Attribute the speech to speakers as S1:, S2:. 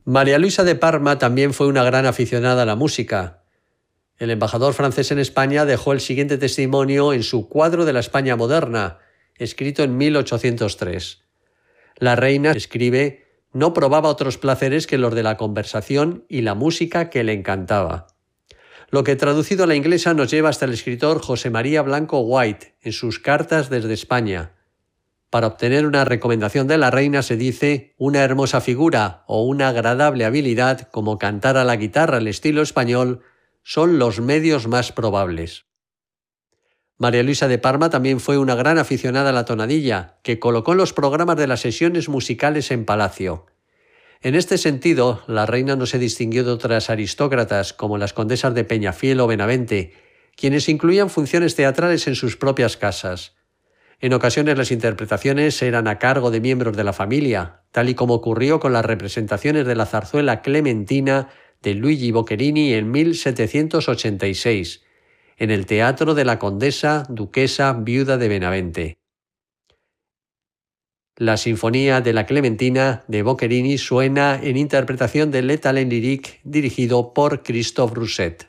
S1: María Luisa de Parma también fue una gran aficionada a la música. El embajador francés en España dejó el siguiente testimonio en su Cuadro de la España moderna, escrito en 1803. La reina, escribe, no probaba otros placeres que los de la conversación y la música que le encantaba. Lo que traducido a la inglesa nos lleva hasta el escritor José María Blanco White en sus Cartas desde España. Para obtener una recomendación de la reina se dice una hermosa figura o una agradable habilidad como cantar a la guitarra al estilo español son los medios más probables. María Luisa de Parma también fue una gran aficionada a la tonadilla, que colocó en los programas de las sesiones musicales en Palacio. En este sentido, la reina no se distinguió de otras aristócratas como las condesas de Peñafiel o Benavente, quienes incluían funciones teatrales en sus propias casas. En ocasiones las interpretaciones eran a cargo de miembros de la familia, tal y como ocurrió con las representaciones de la zarzuela Clementina de Luigi Boccherini en 1786, en el Teatro de la Condesa Duquesa Viuda de Benavente. La Sinfonía de la Clementina de Boccherini suena en interpretación de L'Étalon lyrique dirigido por Christophe Rousset.